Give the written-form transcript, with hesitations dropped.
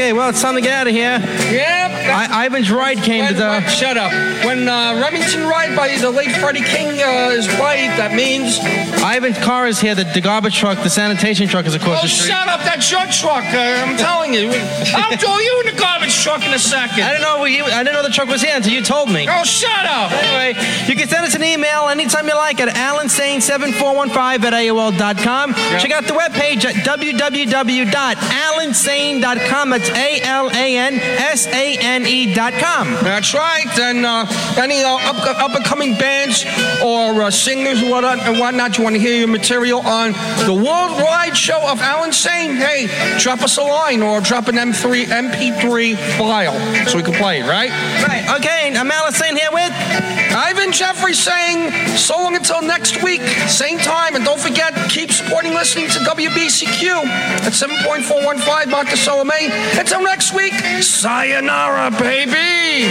Okay, well, it's time to get out of here. Yep. Ivan's ride came to the... Shut up. When Remington Ride by the late Freddie King is right, that means... Ivan's car is here. The garbage truck, the sanitation truck is across the street. Shut up. That's your truck. I'm telling you. I'll throw you in the garbage truck in a second. I didn't know the truck was here until you told me. Oh, shut up. Anyway, you can send us an email anytime you like at alansane7415@AOL.com. Yep. Check out the webpage at www.alansane.com. That's ALANSANE.com. That's right. And any up-and-coming bands or singers and whatnot, you want to hear your material on the worldwide show of Alan Sane, hey, drop us a line or drop an MP3 file so we can play it, right? Right. Okay, I'm Alan Sane here with Ivan Jeffrey saying so long until next week, same time. And don't forget, keep supporting listening to WBCQ at 7.415 Monticello, Maine. Until next week, sayonara, baby.